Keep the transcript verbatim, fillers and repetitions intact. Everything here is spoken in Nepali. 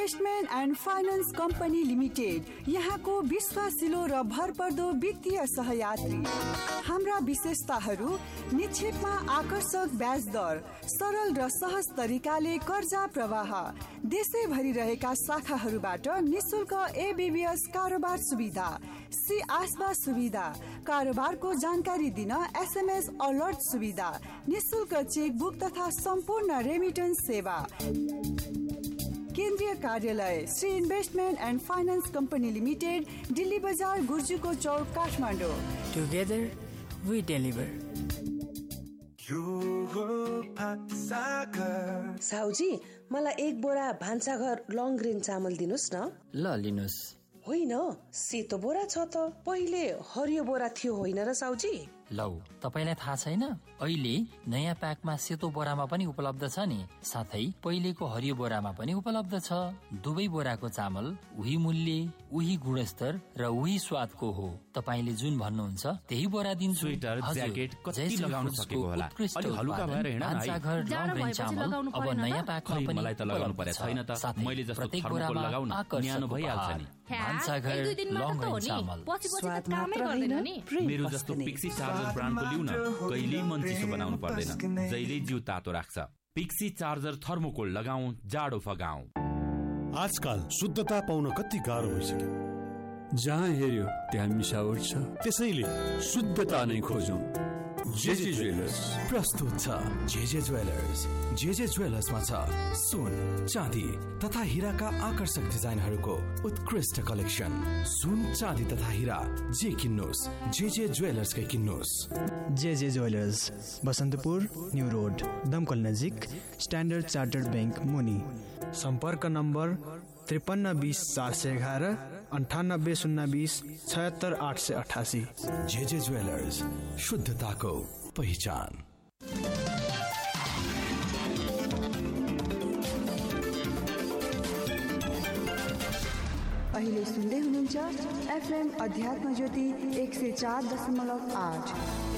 Investment and finance company limited यहाँको विश्वासिलो र भरपर्दो वित्तीय सहयात्री। हाम्रा विशेषताहरू निक्षेपमा आकर्षक ब्याज दर, सरल र सहज तरिकाले कर्जा प्रवाह, देशैभरि रहेका शाखाहरूबाट निशुल्क एबीबीएस कारोबार सुविधा, सी आस्बा सुविधा, कारोबारको जानकारी दिन एसएमएस अलर्ट सुविधा, निशुल्क चेकबुक तथा सम्पूर्ण रेमिटेन्स सेवा। केन्द्रीय कार्यालय Shri investment and finance company limited, Delhi बजार, गुर्जुको चौक, काठमाडौँ। Together we deliver. साउजी, मलाई एक बोरा भान्साघर लङ ग्रेन चामल दिनुस् न। ल लिनुस्। होइन, सेतो बोरा छ त, पहिले हरियो बोरा थियो होइन र साउजी? लौ, तपाईलाई थाहा छैन? अहिले नयाँ प्याकमा सेतो बोरामा पनि उपलब्ध छ नि, साथै पहिलेको हरियो बोरामा पनि उपलब्ध छ। दुवै बोराको चामल उही मूल्य, उही गुणस्तर र उही स्वादको हो। तपाईले जुन भन्नुहुन्छ त्यही बोरा दिन्छु। स्वेटर, ज्याकेट कति लगाउन सकेको होला? अलि हलुका भएर हिँड न है। अब नयाँ प्याकमा पनि मलाई त लगाउनु पर्छ छैन त, मैले जस्तो थर्मोकोल लगाउन न्यानो भइहाल्छ नि। भान्साघर लङ रेन्ज चामल, स्वाद मात्र होइन, मेरो जस्तो पिक्सी चार्जर ब्रान्डको लिउ न, कहिल्यै मन चिसो बनाउनु पर्दैन, जहिल्यै जिउ तातो राख्छ। पिक्सी चार्जर थर्मोकोल लगाऊ, जाडो फगाऊ। आजकल शुद्धता पाउन कति गाह्रो भइसक्यो। जहाँ हेऱ्यो त्यहाँ मिसावट छ, त्यसैले शुद्धता नै खोजौं। जेजे ज्वेलर्स प्रस्तुत छ जेजे ज्वेलर्स। जेजे ज्वेलर्समा छ सुन, चाँदी तथा हिराका आकर्षक डिजाइनहरूको उत्कृष्ट कलेक्सन। सुन, चाँदी तथा हिरा जे किन्नुस्, JJ ज्वेलर्सकै किन्नुस्। JJ jewellers, Basantapur new road, दमकल नजिक, स्ट्यान्डर्ड चार्टर्ड बैंक मुनि। सम्पर्क नम्बर त्रिपन्न बीस चार सय एघार, अन्ठानब्बे शून्य बीस छयत्तर आठ सय अठासी। जेजे ज्वेलर्स, शुद्धताको पहिचान। अहिले सुन्दै हुनुहुन्छ एफएम अध्यात्म ज्योति एक सय चार दशमलव आठ।